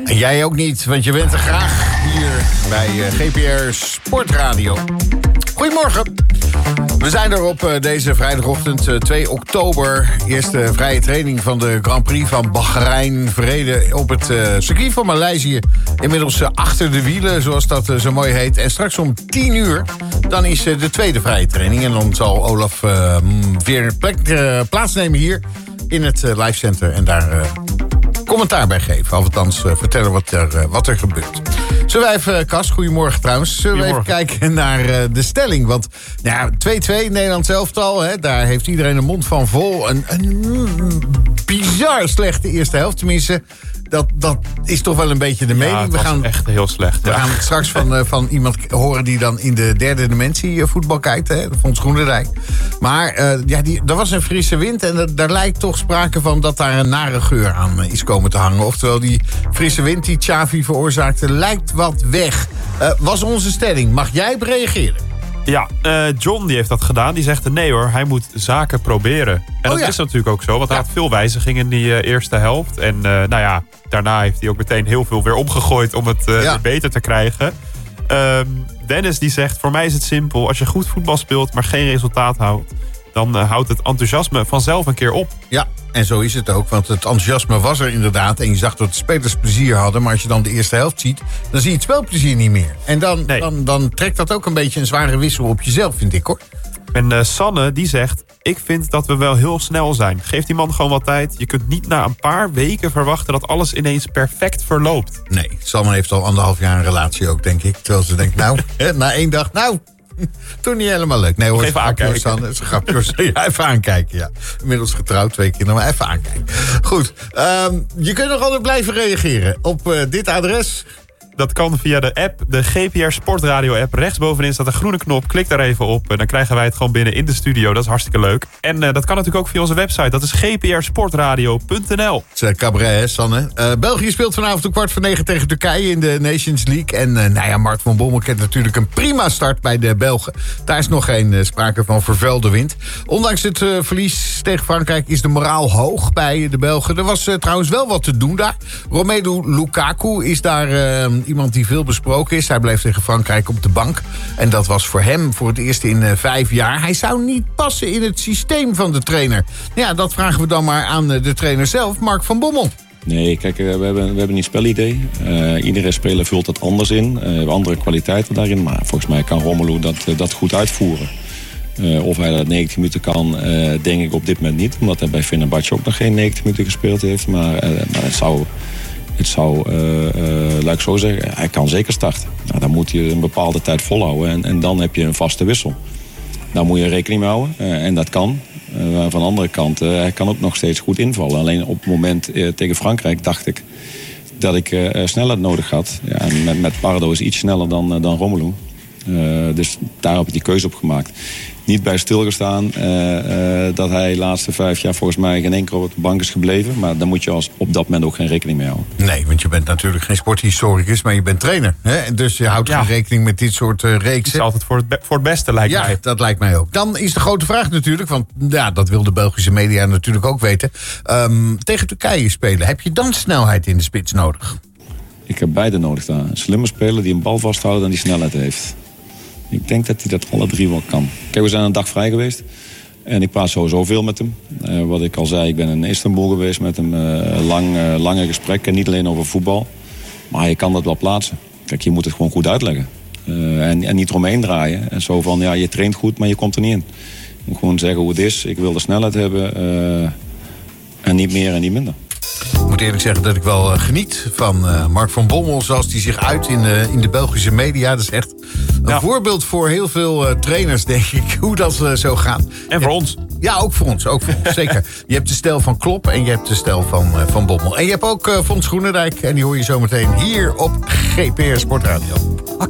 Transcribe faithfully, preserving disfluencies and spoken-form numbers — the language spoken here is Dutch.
En jij ook niet, want je bent er graag hier bij uh, G P R Sportradio. Goedemorgen. We zijn er op uh, deze vrijdagochtend uh, twee oktober. Eerste vrije training van de Grand Prix van Bahrein verreden op het uh, circuit van Maleisië. Inmiddels uh, achter de wielen, zoals dat uh, zo mooi heet. En straks om tien uur, dan is uh, de tweede vrije training. En dan zal Olaf uh, weer plek, uh, plaatsnemen hier in het uh, livecenter. En daar uh, commentaar bij geven. Althans uh, vertellen wat er, uh, wat er gebeurt. Zullen we even, Kas, goedemorgen trouwens. Zullen we even kijken naar uh, de stelling? Want nou ja, twee-twee, Nederlands elftal, hè, daar heeft iedereen een mond van vol. Een, een bizar slechte eerste helft, tenminste. Dat, dat is toch wel een beetje de mening. Ja, het we was gaan, echt heel slecht. We ja. gaan straks van, uh, van iemand horen die dan in de derde dimensie uh, voetbal kijkt. Hè, Fons Groenendijk. Maar uh, ja, die, er was een frisse wind en er, daar lijkt toch sprake van dat daar een nare geur aan uh, is komen te hangen. Oftewel die frisse wind die Xavi veroorzaakte lijkt wat weg. Uh, was onze stelling. Mag jij op reageren? Ja, uh, John die heeft dat gedaan. Die zegt nee hoor, hij moet zaken proberen. En oh, dat ja. is natuurlijk ook zo. Want hij Ja. had veel wijzigingen in die uh, eerste helft. En uh, nou ja, daarna heeft hij ook meteen heel veel weer omgegooid om het uh, Ja. weer beter te krijgen. Um, Dennis die zegt, voor mij is het simpel. Als je goed voetbal speelt, maar geen resultaat houdt, dan uh, houdt het enthousiasme vanzelf een keer op. Ja, en zo is het ook. Want het enthousiasme was er inderdaad. En je zag dat de spelers plezier hadden. Maar als je dan de eerste helft ziet, dan zie je het spelplezier niet meer. En dan, Nee. dan, dan trekt dat ook een beetje een zware wissel op jezelf, vind ik hoor. En uh, Sanne die zegt, ik vind dat we wel heel snel zijn. Geef die man gewoon wat tijd. Je kunt niet na een paar weken verwachten dat alles ineens perfect verloopt. Nee, Sanne heeft al anderhalf jaar een relatie ook, denk ik. Terwijl ze denkt, nou, hè, na één dag, nou, toch niet helemaal leuk. Nee hoor, Even aankijken. Sanne, het is een grapje. Ja, even aankijken, ja. Inmiddels getrouwd, twee keer, maar even aankijken. Goed, um, je kunt nog altijd blijven reageren op uh, dit adres. Dat kan via de app, de G P R Sportradio app. Rechtsbovenin staat een groene knop. Klik daar even op. En dan krijgen wij het gewoon binnen in de studio. Dat is hartstikke leuk. En uh, dat kan natuurlijk ook via onze website. Dat is g p r sportradio punt n l. Het is uh, cabaret, hè, Sanne. Uh, België speelt vanavond om kwart voor negen tegen Turkije in de Nations League. En uh, nou ja, Mark van Bommel kent natuurlijk een prima start bij de Belgen. Daar is nog geen uh, sprake van vervuilde wind. Ondanks het uh, verlies tegen Frankrijk is de moraal hoog bij de Belgen. Er was uh, trouwens wel wat te doen daar. Romelu Lukaku is daar uh, iemand die veel besproken is. Hij bleef tegen Frankrijk op de bank. En dat was voor hem voor het eerst in uh, vijf jaar. Hij zou niet passen in het systeem van de trainer. Ja, dat vragen we dan maar aan uh, de trainer zelf, Mark van Bommel. Nee, kijk, we hebben, we hebben niet spelidee. Uh, iedere speler vult het anders in. Uh, we hebben andere kwaliteiten daarin. Maar volgens mij kan Romelu dat, uh, dat goed uitvoeren. Uh, of hij dat negentig minuten kan, uh, denk ik op dit moment niet. Omdat hij bij Fenerbahce ook nog geen negentig minuten gespeeld heeft. Maar, uh, maar het zou... Het zou, uh, uh, laat ik zo zeggen, hij kan zeker starten. Nou, dan moet je een bepaalde tijd volhouden en, en dan heb je een vaste wissel. Daar moet je rekening mee houden uh, en dat kan. Uh, van de andere kant, uh, hij kan ook nog steeds goed invallen. Alleen op het moment uh, tegen Frankrijk dacht ik dat ik uh, snelheid nodig had. Ja, en met, met Pardo is iets sneller dan, uh, dan Romelu. Uh, dus daar heb ik die keuze op gemaakt. Niet bij stilgestaan uh, uh, dat hij de laatste vijf jaar volgens mij geen enkel op de bank is gebleven. Maar daar moet je als op dat moment ook geen rekening mee houden. Nee, want je bent natuurlijk geen sporthistoricus, maar je bent trainer. Hè? Dus je houdt Ja. geen rekening met dit soort uh, Het is reeksen. altijd voor het, be- voor het beste, lijkt Ja, mij. dat lijkt mij ook. Dan is de grote vraag natuurlijk, want ja, dat wil de Belgische media natuurlijk ook weten. Um, tegen Turkije spelen, heb je dan snelheid in de spits nodig? Ik heb beide nodig daar. Een slimme speler die een bal vasthoudt en die snelheid heeft. Ik denk dat hij dat alle drie wel kan. Kijk, we zijn een dag vrij geweest. En ik praat sowieso veel met hem. Uh, wat ik al zei, ik ben in Istanbul geweest met hem. Uh, lang, uh, lange gesprekken, niet alleen over voetbal. Maar je kan dat wel plaatsen. Kijk, je moet het gewoon goed uitleggen. Uh, en, en niet eromheen draaien. En zo van, ja, je traint goed, maar je komt er niet in. Je moet gewoon zeggen hoe het is. Ik wil de snelheid hebben. Uh, en niet meer en niet minder. Ik moet eerlijk zeggen dat ik wel uh, geniet van uh, Mark van Bommel, zoals hij zich uit in, uh, in de Belgische media. Dat is echt een Ja. voorbeeld voor heel veel uh, trainers, denk ik, hoe dat uh, zo gaat. En voor ons. Ja, ook voor ons, ook voor ons, zeker. Je hebt de stijl van Klopp en je hebt de stijl van, uh, van Bommel. En je hebt ook uh, Fons Groenendijk en die hoor je zometeen hier op G P R Sportradio.